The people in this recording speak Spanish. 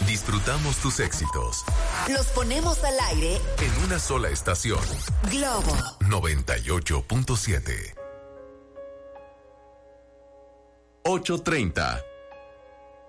Disfrutamos tus éxitos. Los ponemos al aire en una sola estación. Globo 98.7. 8:30.